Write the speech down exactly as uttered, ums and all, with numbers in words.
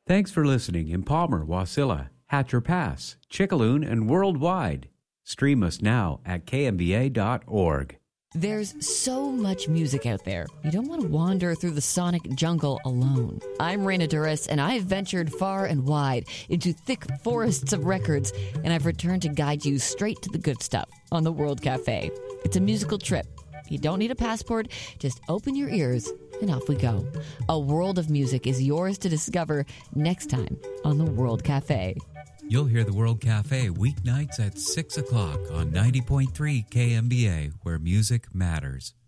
Thanks for listening in Palmer, Wasilla, Hatcher Pass, Chickaloon, and worldwide. Stream us now at k m b a dot org. There's so much music out there. You don't want to wander through the sonic jungle alone. I'm Raina Duras, and I've ventured far and wide into thick forests of records, and I've returned to guide you straight to the good stuff on the World Cafe. It's a musical trip. You don't need a passport. Just open your ears, and off we go. A world of music is yours to discover next time on the World Cafe. You'll hear the World Cafe weeknights at six o'clock on ninety point three K M B A, where music matters.